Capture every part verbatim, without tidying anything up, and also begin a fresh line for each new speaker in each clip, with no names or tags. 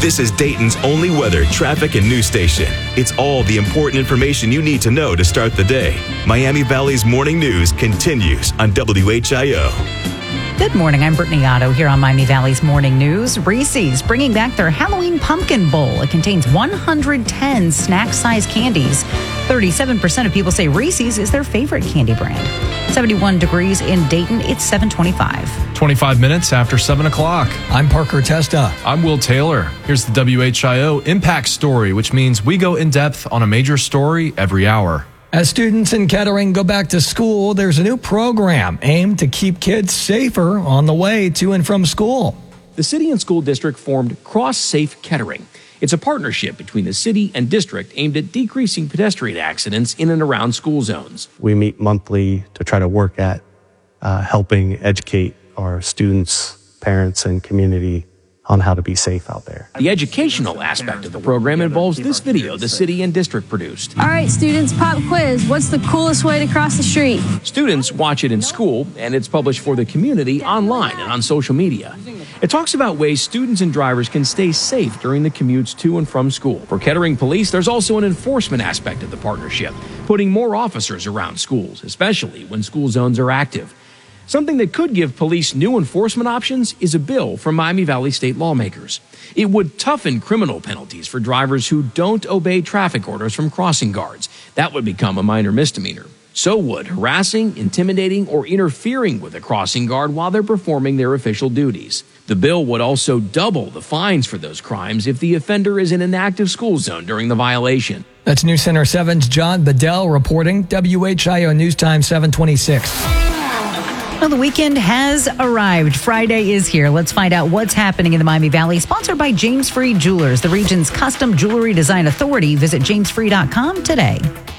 This is Dayton's only weather, traffic, and news station. It's all the important information you need to know to start the day. Miami Valley's Morning News continues on W H I O.
Good morning. I'm Brittany Otto here on Miami Valley's Morning News. Reese's bringing back their Halloween Pumpkin Bowl. It contains one hundred ten snack-sized candies. thirty-seven percent of people say Reese's is their favorite candy brand. seventy-one degrees in Dayton. It's seven twenty-five.
twenty-five minutes after seven o'clock.
I'm Parker Testa.
I'm Will Taylor. Here's the W H I O Impact Story, which means we go in depth on a major story every hour.
As students in Kettering go back to school, there's a new program aimed to keep kids safer on the way to and from school.
The city and school district formed Cross Safe Kettering. It's a partnership between the city and district aimed at decreasing pedestrian accidents in and around school zones.
We meet monthly to try to work at uh, helping educate our students, parents, and community on how to be safe out there.
The educational aspect of the program involves this video the city and district produced.
All right, students, pop quiz. What's the coolest way to cross the street?
Students watch it in school, and it's published for the community online and on social media. It talks about ways students and drivers can stay safe during the commutes to and from school. For Kettering Police, there's also an enforcement aspect of the partnership, putting more officers around schools, especially when school zones are active. Something that could give police new enforcement options is a bill from Miami Valley state lawmakers. It would toughen criminal penalties for drivers who don't obey traffic orders from crossing guards. That would become a minor misdemeanor. So would harassing, intimidating, or interfering with a crossing guard while they're performing their official duties. The bill would also double the fines for those crimes if the offender is in an active school zone during the violation.
That's News Center seven's John Bedell reporting. W H I O News Time seven twenty-six.
Well, the weekend has arrived. Friday is here. Let's find out what's happening in the Miami Valley. Sponsored by James Freed Jewelers, the region's custom jewelry design authority. Visit james free dot com today.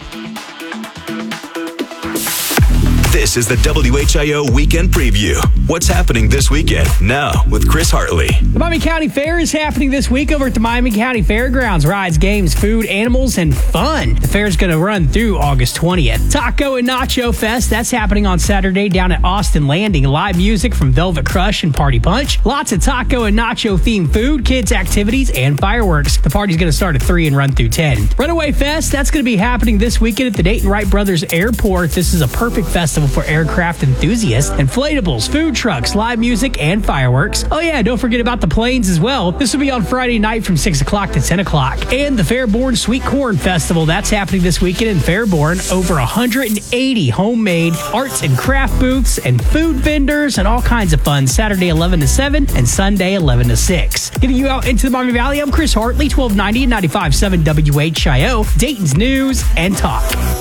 This is the W H I O Weekend Preview. What's happening this weekend? Now with Chris Hartley.
The Miami County Fair is happening this week over at the Miami County Fairgrounds. Rides, games, food, animals, and fun. The fair is going to run through August twentieth. Taco and Nacho Fest, that's happening on Saturday down at Austin Landing. Live music from Velvet Crush and Party Punch. Lots of taco and nacho themed food, kids activities, and fireworks. The party's going to start at three and run through ten. Runaway Fest, that's going to be happening this weekend at the Dayton Wright Brothers Airport. This is a perfect festival for aircraft enthusiasts. Inflatables, food trucks, live music, and fireworks. Oh yeah, don't forget about the planes as well. This will be on Friday night from six o'clock to ten o'clock. And the Fairborn Sweet Corn Festival, that's happening this weekend in Fairborn. Over one hundred eighty homemade arts and craft booths and food vendors and all kinds of fun. Saturday eleven to seven and Sunday eleven to six. Getting you out into the Miami Valley, I'm Chris Hartley, twelve ninety and ninety-five point seven W H I O, Dayton's News and Talk.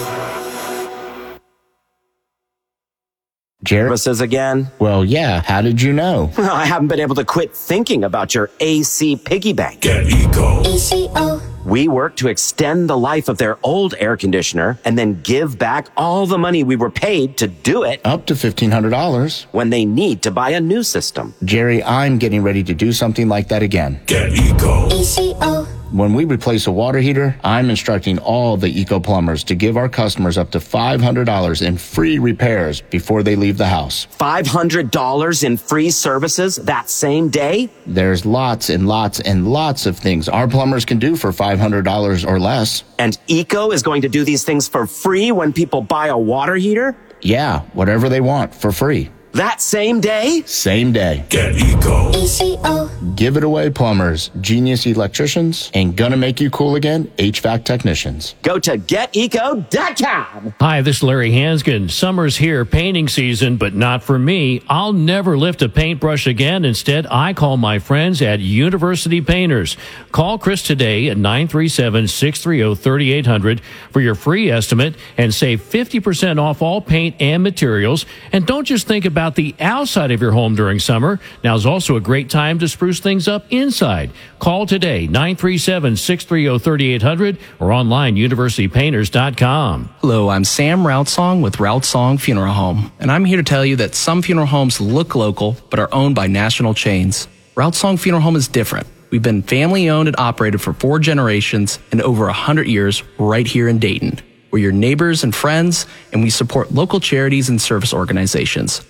Jared says again,
well, yeah, how did you know?
Well, I haven't been able to quit thinking about your A C piggy bank.
Get Eco.
E C O.
We work to extend the life of their old air conditioner and then give back all the money we were paid to do it.
Up to fifteen hundred dollars.
When they need to buy a new system.
Jerry, I'm getting ready to do something like that again.
Get Eco.
E C O.
When we replace a water heater, I'm instructing all the Eco plumbers to give our customers up to five hundred dollars in free repairs before they leave the house.
five hundred dollars in free services that same day?
There's lots and lots and lots of things our plumbers can do for five hundred dollars or less.
And Eco is going to do these things for free when people buy a water heater?
Yeah, whatever they want for free.
That same day?
Same day.
Get Eco.
E C O.
Give it away, plumbers, genius electricians, and gonna make you cool again, H V A C technicians.
Go to get eco dot com.
Hi, this is Larry Hanskin. Summer's here, painting season, but not for me. I'll never lift a paintbrush again. Instead, I call my friends at University Painters. Call Chris today at nine three seven, six three zero, three eight zero zero for your free estimate and save fifty percent off all paint and materials. And don't just think about the outside of your home during summer. Now is also a great time to spruce things up inside. Call today, nine three seven, six three zero, three eight zero zero or online, university painters dot com.
Hello, I'm Sam Routsong with Routsong Funeral Home, and I'm here to tell you that some funeral homes look local but are owned by national chains. Routsong Funeral Home is different. We've been family owned and operated for four generations and over one hundred years right here in Dayton. We're your neighbors and friends, and we support local charities and service organizations.